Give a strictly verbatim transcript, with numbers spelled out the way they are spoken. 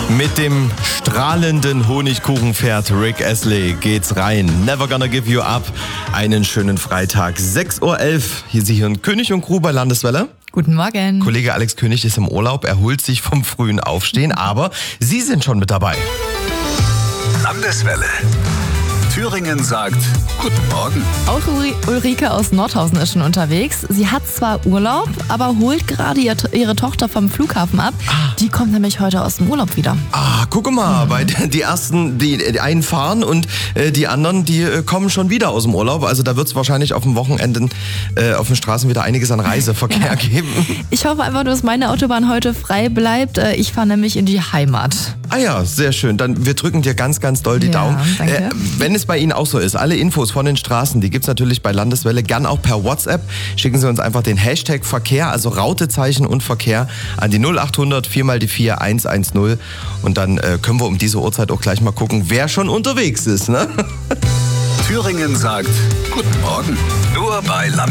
Mit dem strahlenden Honigkuchenpferd Rick Astley geht's rein. Never Gonna Give You Up. Einen schönen Freitag. sechs Uhr elf. Hier Sie hören König und Crew bei Landeswelle. Guten Morgen. Kollege Alex König ist im Urlaub. Er holt sich vom frühen Aufstehen. Aber Sie sind schon mit dabei. Landeswelle. Thüringen sagt Guten Morgen. Auch Uri- Ulrike aus Nordhausen ist schon unterwegs. Sie hat zwar Urlaub, aber holt gerade ihr, ihre Tochter vom Flughafen ab. Ah. Die kommt nämlich heute aus dem Urlaub wieder. Ah, guck mal, mhm. weil die ersten, die, die einen fahren und äh, die anderen, die äh, kommen schon wieder aus dem Urlaub. Also da wird es wahrscheinlich auf dem Wochenende äh, auf den Straßen wieder einiges an Reiseverkehr ja. geben. Ich hoffe einfach nur, dass meine Autobahn heute frei bleibt. Äh, Ich fahre nämlich in die Heimat. Ah ja, sehr schön. Dann wir drücken dir ganz, ganz doll die Ja, Daumen. danke. Äh, wenn es bei Ihnen auch so ist, alle Infos von den Straßen, die gibt's natürlich bei Landeswelle, gern auch per WhatsApp. Schicken Sie uns einfach den Hashtag Verkehr, also Rautezeichen und Verkehr, an die null achthundert vier mal die vier eins eins null. Und dann äh, können wir um diese Uhrzeit auch gleich mal gucken, wer schon unterwegs ist, ne? Thüringen sagt Guten Morgen. Nur bei Landeswelle.